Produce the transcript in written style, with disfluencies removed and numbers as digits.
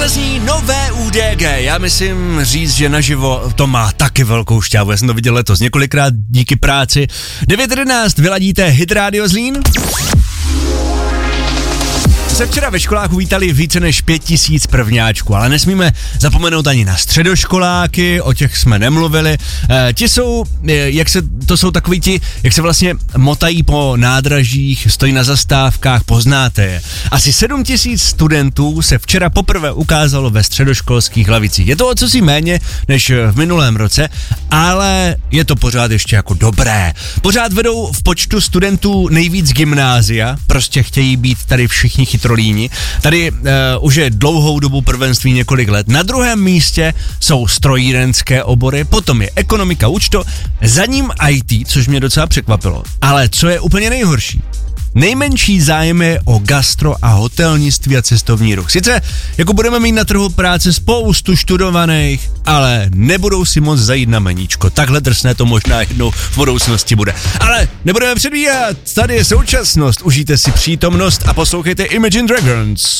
Zní nové UDG, já myslím říct, že naživo to má taky velkou šťávu, já jsem to viděl letos několikrát díky práci. 9:11, vyladíte Hit Radio Zlín? Se včera ve školách uvítali více než 5000 prvňáčků, ale nesmíme zapomenout ani na středoškoláky, o těch jsme nemluvili. Ti jsou, to jsou takový ti, jak se vlastně motají po nádražích, stojí na zastávkách, poznáte je. Asi 7000 studentů se včera poprvé ukázalo ve středoškolských lavicích. Je to o cosi méně než v minulém roce, ale je to pořád ještě jako dobré. Pořád vedou v počtu studentů nejvíc gymnázia, prostě chtějí být tady všichni chytrolíni. Tady už je dlouhou dobu prvenství několik let. Na druhém místě jsou strojírenské obory, potom je ekonomika, účto, za ním IT, což mě docela překvapilo. Ale co je úplně nejhorší? Nejmenší zájem je o gastro a hotelnictví a cestovní ruch. Sice jako budeme mít na trhu práce spoustu študovaných, ale nebudou si moc zajít na meníčko. Takhle drsné to možná jednou v budoucnosti bude. Ale nebudeme předbíhat, tady je současnost, užijte si přítomnost a poslouchejte Imagine Dragons.